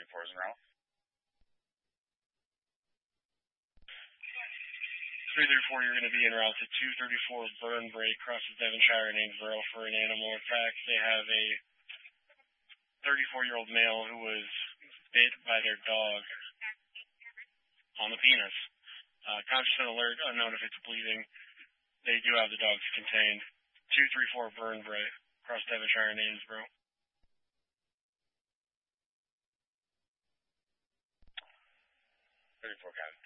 234 is en route. 334, you're going to be en route to 234 Burnbrae, crosses Devonshire and Amesboro for an animal attack. They have a 34-year-old male who was bit by their dog on the penis. Conscious and alert, unknown if it's bleeding. They do have the dogs contained. 234 Burnbrae, across Devonshire and Amesboro. 34 got it.